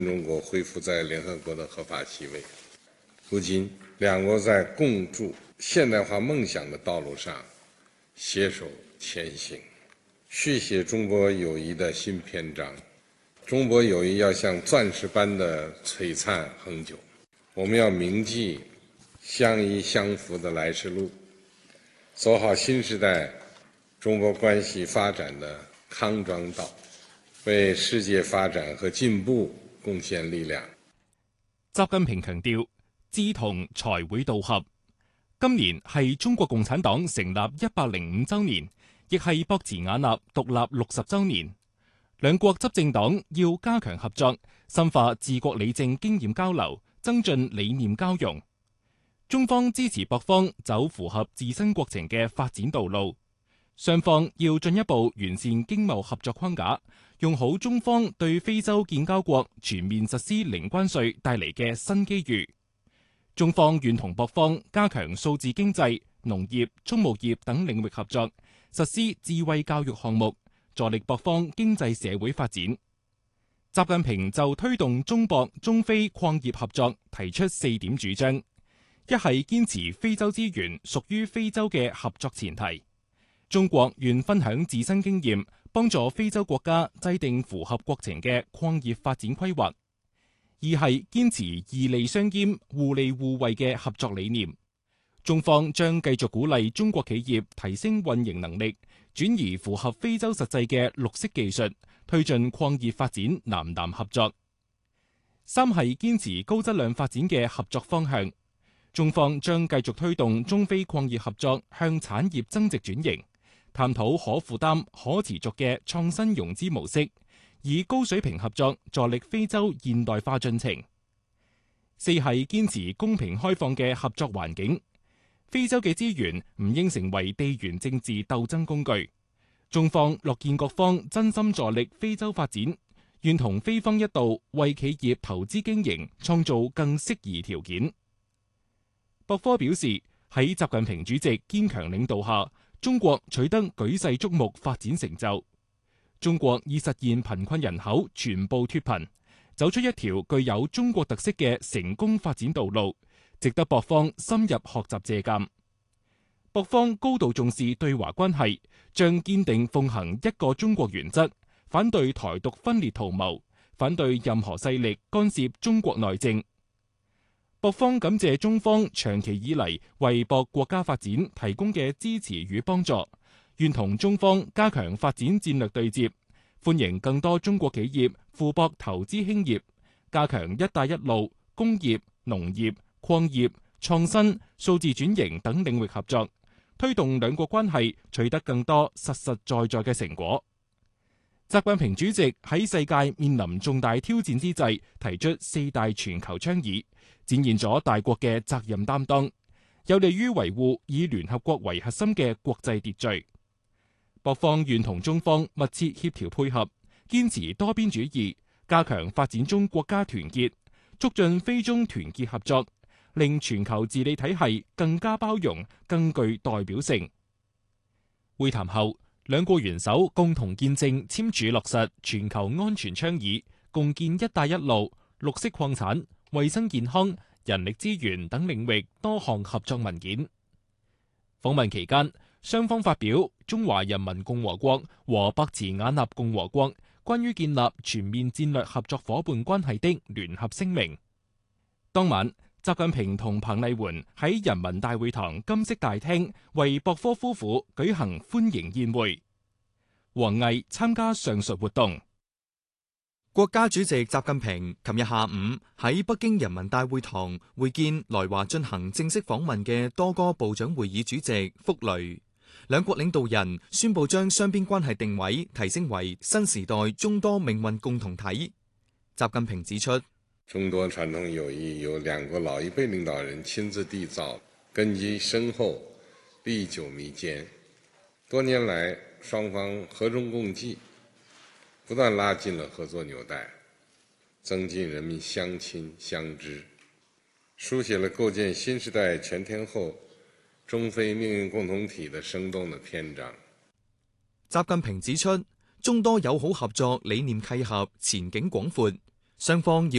中國恢復在聯合國的合法席位。如今，兩國在共築現代化夢想的道路上攜手前行，續寫中國友誼的新篇章。中國友誼要像鑽石般的璀璨恆久，我們要銘記相依相扶的來時路，走好新時代中國關係發展的康莊道，為世界發展和進步貢獻力量。 習近平強調，志同才會道合。今年係中國共產黨成立105週年，亦係博茨瓦納獨立60週年。兩國執政黨要加強合作，深化治國理政經驗交流，增進理念交融。中方支持博方走符合自身國情嘅發展道路，雙方要進一步完善經貿合作框架，用好中方對非洲建交國全面實施零關稅帶嚟嘅新機遇。中方願同博方加強數字經濟、農業、畜牧業等領域合作，實施智慧教育項目，助力博方經濟社會發展。習近平就推動中博中非礦業合作提出4點主張。一係堅持非洲資源屬於非洲嘅合作前提，中國願分享自身經驗，幫助非洲國家制定符合國情嘅礦業發展規劃。二係堅持義利相兼、互利互惠嘅合作理念，中方將繼續鼓勵中國企業提升運營能力，轉移符合非洲實際嘅綠色技術，推進礦業發展南南合作。三係堅持高質量發展嘅合作方向。中方將繼續推動中非礦業合作向產業增值轉型，探討可負擔、可持續嘅創新融資模式，以高水平合作助力非洲現代化進程。四係堅持公平開放嘅合作環境，非洲嘅資源唔應成為地緣政治鬥爭工具。中方樂見各方真心助力非洲發展，願同非方一道為企業投資經營創造更適宜條件。博科表示，喺習近平主席堅強領導下，中國取得舉世矚目發展成就。中國已實現貧困人口全部脫貧，走出一條具有中國特色嘅成功發展道路，值得博方深入學習借鑒。博方高度重視對華關係，將堅定奉行一個中國原則，反對台獨分裂圖謀，反對任何勢力干涉中國內政。博方感謝中方長期以嚟為博國家發展提供嘅支持與幫助，願同中方加強發展戰略對接，歡迎更多中國企業赴博投資興業，加強一帶一路、工業、農業、礦業、創新、數字轉型等領域合作，推動兩國關係取得更多實實在在嘅成果。習近平主席喺世界面臨重大挑戰之際，提出4大全球倡議，展現咗大國嘅責任擔當，有利於維護以聯合國為核心嘅國際秩序。博方願同中方密切協調配合，堅持多邊主義，加強發展中國家團結，促進非中團結合作，令全球治理體系更加包容、更具代表性。會談後，兩國元首共同見證簽署落實全球安全倡議、共建一帶一路、綠色礦產、衛生健康、人力資源等領域多項合作文件。訪問期間，雙方發表中華人民共和國和博茨瓦納共和國關於建立全面戰略合作夥伴關係的聯合聲明。當晚，習近平同彭麗媛喺人民大會堂金色大廳為博科夫婦舉行歡迎宴會。王毅參加上述活動。 國家主席習近平琴日下午喺北京人民大會堂會見來華進行正式訪問嘅多個部長會議主席傅雷，兩國領導人宣布將雙邊關係定位提升為新時代中多命運共同體。習近平指出， 中多傳統友誼由兩國老一輩領導人親自締造，根基深厚，歷久彌堅。多年來，雙方和衷共濟，不斷拉近了合作紐帶，增進人民相親相知，書寫了構建新時代全天候中非命運共同體的生動的篇章。 習近平指出，中多友好合作理念契合，前景廣闊。 雙方要